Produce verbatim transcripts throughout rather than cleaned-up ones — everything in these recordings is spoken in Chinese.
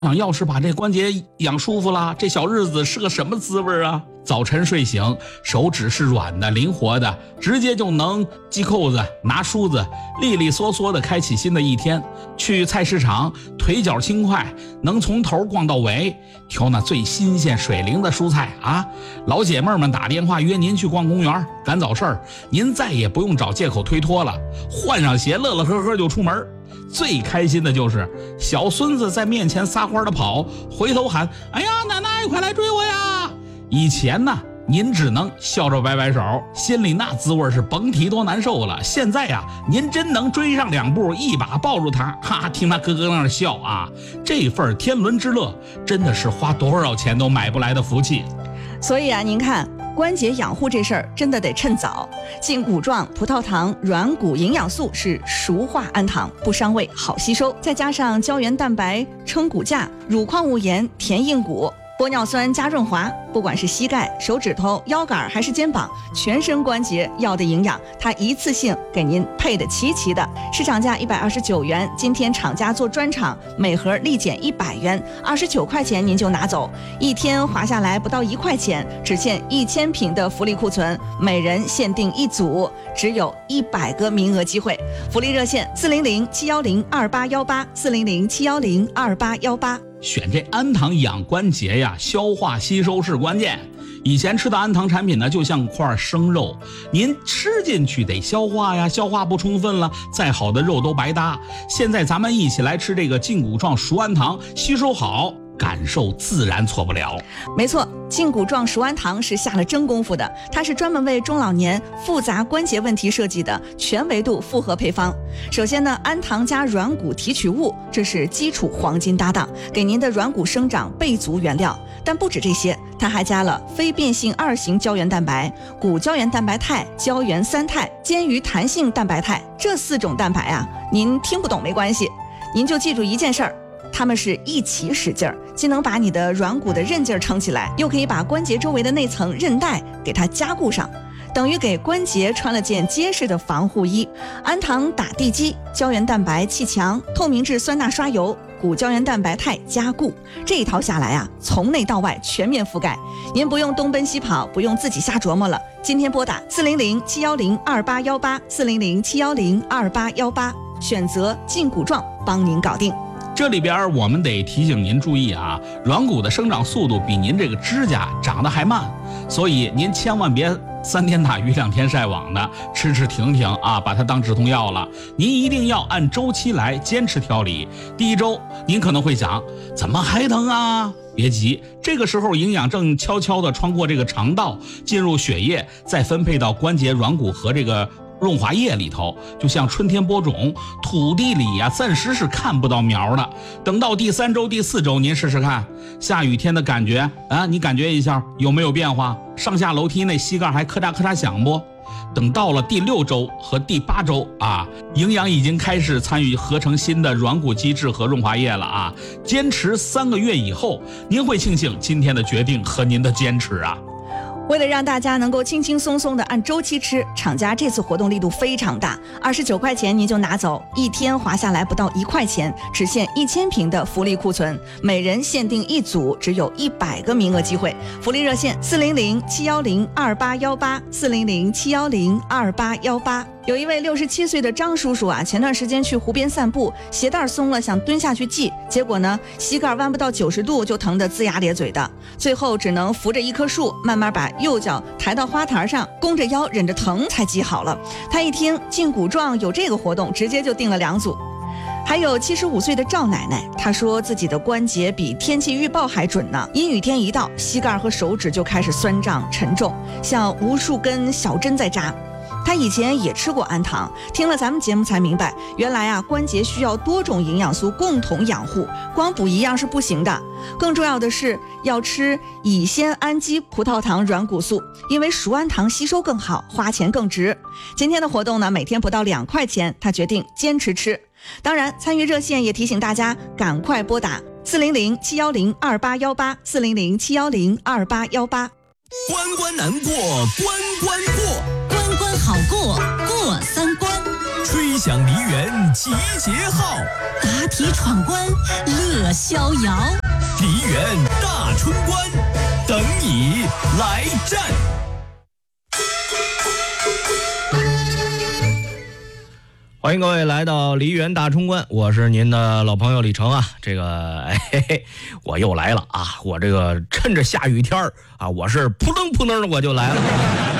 要是把这关节养舒服了，这小日子是个什么滋味啊？早晨睡醒，手指是软的灵活的，直接就能系扣子拿梳子，利利索索的开启新的一天。去菜市场腿脚轻快，能从头逛到尾，挑那最新鲜水灵的蔬菜啊。老姐妹们打电话约您去逛公园赶早事儿，您再也不用找借口推脱了，换上鞋乐乐呵呵就出门。最开心的就是小孙子在面前撒欢的跑，回头喊：哎呀奶奶快来追我呀！以前呢您只能笑着摆摆手，心里那滋味是甭提多难受了。现在呀您真能追上两步，一把抱住他，哈，听他咯咯那笑啊，这份天伦之乐真的是花多少钱都买不来的福气。 所以啊您看关节养护这事儿真的得趁早，劲骨状、葡萄糖、软骨营养素是熟化氨糖，不伤胃，好吸收，再加上胶原蛋白撑骨架、乳矿物盐填硬骨、玻尿酸加润滑，不管是膝盖、手指头、腰杆还是肩膀，全身关节要的营养，它一次性给您配的齐齐的。市场价一百二十九元，今天厂家做专场，每盒立减一百元，二十九块钱您就拿走，一天划下来不到一块钱，只限一千瓶的福利库存，每人限定一组，只有一百个名额机会。福利热线四零零七幺零二八幺八四零零七幺零二八幺八。 选这氨糖养关节呀，消化吸收是关键。以前吃的氨糖产品呢，就像块生肉，您吃进去得消化呀，消化不充分了，再好的肉都白搭。现在咱们一起来吃这个劲骨状熟氨糖，吸收好，感受自然错不了。 没错，劲骨状熟氨糖是下了真功夫的，它是专门为中老年复杂关节问题设计的全维度复合配方。首先呢，氨糖加软骨提取物，这是基础黄金搭档，给您的软骨生长备足原料。但不止这些，它还加了非变性二型胶原蛋白、骨胶原蛋白肽、胶原三肽、坚鱼弹性蛋白肽，这四种蛋白啊，您听不懂没关系，您就记住一件事儿，它们是一起使劲儿，既能把你的软骨的韧劲儿撑起来，又可以把关节周围的那层韧带给它加固上，等于给关节穿了件结实的防护衣。氨糖打地基，胶原蛋白气墙，透明质酸钠刷油，骨胶原蛋白肽加固，这一套下来啊，从内到外全面覆盖，您不用东奔西跑，不用自己瞎琢磨了。今天拨打四零零七幺零二八幺八四零零七幺零二八幺八，选择劲骨状，帮您搞定。 这里边我们得提醒您注意啊，软骨的生长速度比您这个指甲长得还慢，所以您千万别三天打鱼两天晒网的，吃吃停停啊，把它当止痛药了。您一定要按周期来坚持调理。第一周您可能会想，怎么还疼啊？别急，这个时候营养正悄悄地穿过这个肠道，进入血液，再分配到关节、软骨和这个润滑液里头，就像春天播种，土地里呀、啊、暂时是看不到苗的。等到第三周、第四周，您试试看，下雨天的感觉啊，你感觉一下有没有变化？上下楼梯那膝盖还咔嚓咔嚓响不？等到了第六周和第八周啊，营养已经开始参与合成新的软骨基质和润滑液了啊。坚持三个月以后，您会庆幸今天的决定和您的坚持啊。 为了让大家能够轻轻松松的按周期吃，厂家这次活动力度非常大，二十九块钱您就拿走，一天划下来不到一块钱，只限一千瓶的福利库存，每人限定一组，只有一百个名额机会。福利热线四零零七幺零二八幺八四零零七幺零二八幺八。有一位六十七岁的张叔叔啊，前段时间去湖边散步，鞋带松了，想蹲下去系，结果呢，膝盖弯不到九十度就疼得龇牙咧嘴的，最后只能扶着一棵树，慢慢把右脚抬到花坛上，弓着腰忍着疼才系好了。他一听劲骨状有这个活动，直接就订了两组。还有七十五岁的赵奶奶，她说自己的关节比天气预报还准呢，阴雨天一到，膝盖和手指就开始酸胀沉重，像无数根小针在扎。他以前也吃过氨糖，听了咱们节目才明白，原来啊关节需要多种营养素共同养护，光补一样是不行的。更重要的是要吃乙酰氨基葡萄糖软骨素，因为熟氨糖吸收更好，花钱更值。今天的活动呢，每天不到两块钱，他决定坚持吃。当然，参与热线也提醒大家赶快拨打四零零七幺零二八幺八四零零七幺零二八幺八。 关关难过关关过，关关好过过三关， 吹响梨园集结号， 答题闯关乐逍遥。 梨园大冲关，等你来战。 欢迎各位来到梨园大冲关，我是您的老朋友李成啊。这个，哎嘿嘿，我又来了啊！我这个趁着下雨天啊，我是扑棱扑棱的我就来了。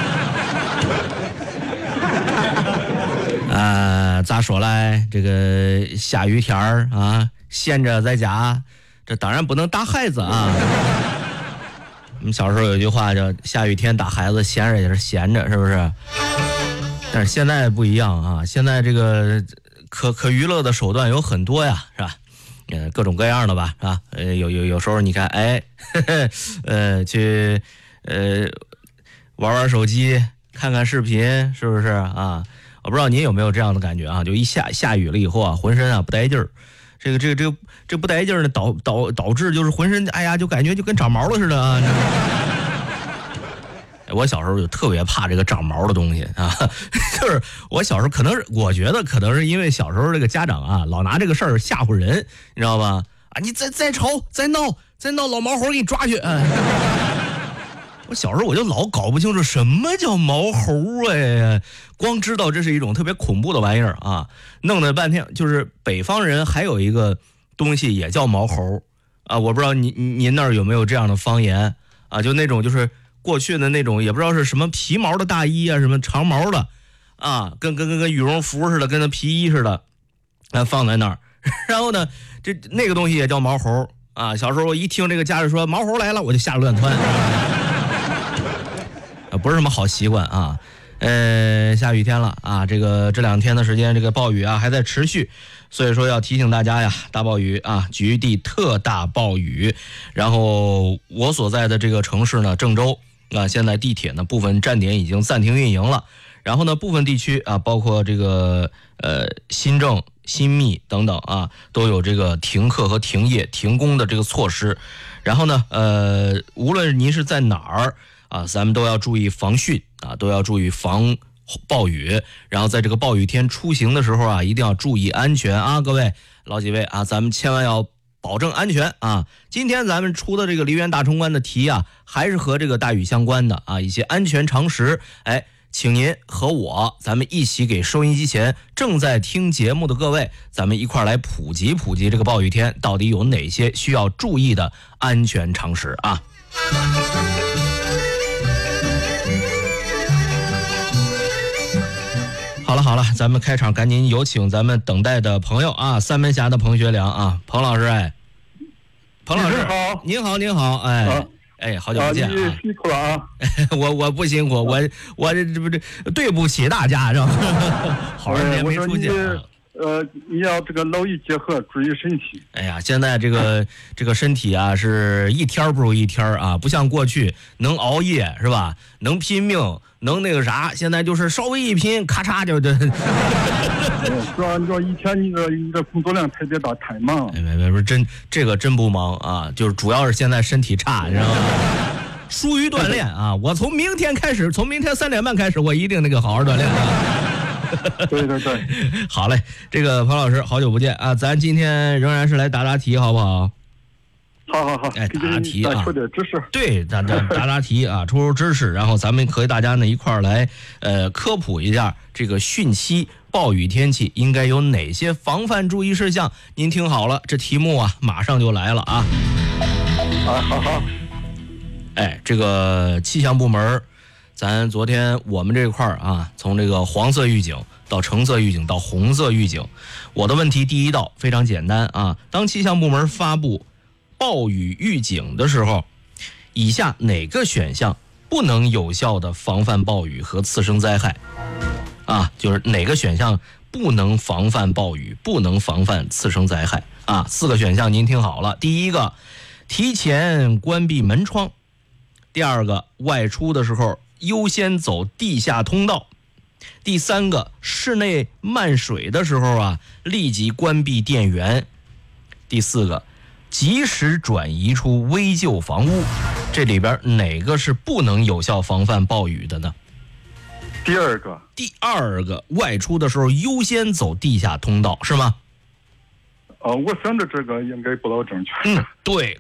呃，咋说来？这个下雨天啊，闲着在家，这当然不能打孩子啊。我们小时候有句话叫“下雨天打孩子，闲着也是闲着”，是不是？但是现在不一样啊！现在这个可可娱乐的手段有很多呀，是吧？呃，各种各样的吧，是吧？呃，有有有时候你看，哎，呵呵呃，去呃玩玩手机，看看视频，是不是啊？我不知道您有没有这样的感觉啊？就一下下雨了以后啊，浑身啊不带劲儿，这个这个这个这不带劲儿呢，导导导致就是浑身哎呀，就感觉就跟长毛了似的啊。我小时候就特别怕这个长毛的东西啊，就是我小时候可能是我觉得可能是因为小时候这个家长啊老拿这个事儿吓唬人，你知道吧？啊，你再再吵再闹再闹，老毛猴给你抓去！哎、我小时候我就老搞不清楚什么叫毛猴哎，光知道这是一种特别恐怖的玩意儿啊，弄得半天就是北方人还有一个东西也叫毛猴啊，我不知道您您那儿有没有这样的方言啊？就那种就是。过去的那种也不知道是什么皮毛的大衣啊，什么长毛的啊，跟跟跟跟羽绒服似的，跟那皮衣似的，啊放在那儿。然后呢，这那个东西也叫毛猴啊。小时候我一听这个家人说毛猴来了，我就吓得乱窜，啊，不是什么好习惯啊。呃，下雨天了啊，这个这两天的时间，这个暴雨啊还在持续，所以说要提醒大家呀，大暴雨啊，局地特大暴雨。然后我所在的这个城市呢，郑州。啊，现在地铁呢部分站点已经暂停运营了，然后呢部分地区啊，包括这个呃新郑、新密等等啊，都有这个停课和停业、停工的这个措施。然后呢，呃，无论您是在哪儿啊，咱们都要注意防汛啊，都要注意防暴雨。然后在这个暴雨天出行的时候啊，一定要注意安全啊，各位老几位啊，咱们千万要保证安全啊！今天咱们出的这个梨园大冲关的题啊，还是和这个大雨相关的啊，一些安全常识。哎，请您和我，咱们一起给收音机前正在听节目的各位，咱们一块来普及普及这个暴雨天到底有哪些需要注意的安全常识啊！好了好了，咱们开场赶紧有请咱们等待的朋友啊，三门峡的彭学良啊，彭老师哎，彭老师好， 您好您好哎、啊、哎，好久不见啊！ 你辛苦了啊！ 我我不辛苦，我我这这不这对不起大家是吧？好长时间没出现、啊。 呃，你要这个劳逸结合，注意身体。 哎呀，现在这个这个身体啊，是一天不如一天啊，不像过去能熬夜是吧？能拼命，能那个啥，现在就是稍微一拼，咔嚓就就。 主要你说以前你这你这工作量特别大，太忙。 哎，没没不是真这个真不忙啊，就是主要是现在身体差，你知道吗？疏于锻炼啊！我从明天开始，从明天三点半开始，我一定那个好好锻炼啊。 对对对， 好嘞，这个彭老师好久不见啊，咱今天仍然是来答答题，好不好？ 好好好， 哎，答答题啊， 出点知识。 对，咱咱答答题啊，出出知识，然后咱们和大家呢一块儿来呃科普一下这个汛期暴雨天气应该有哪些防范注意事项。您听好了，这题目啊马上就来了啊。 啊，好好。 哎，这个气象部门。咱昨天我们这块儿啊，从这个黄色预警到橙色预警到红色预警，我的问题第一道非常简单啊，当气象部门发布暴雨预警的时候，以下哪个选项不能有效的防范暴雨和次生灾害啊？就是哪个选项不能防范暴雨，不能防范次生灾害啊？四个选项您听好了，第一个，提前关闭门窗；第二个，外出的时候优先走地下通道；第三个，室内漫水的时候啊，立即关闭电源；第四个，及时转移出危旧房屋。这里边哪个是不能有效防范暴雨的呢？ 第二个。 第二个，外出的时候优先走地下通道，是吗？ 呃，我想着这个应该不老正确。 嗯，对，